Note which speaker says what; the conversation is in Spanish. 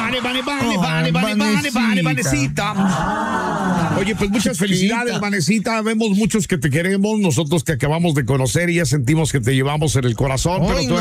Speaker 1: Vanecita. Oye, pues muchas felicidades, Vanecita. Vemos muchos que te queremos. Nosotros te acabamos de conocer y ya sentimos que te llevamos en el corazón. Pero tú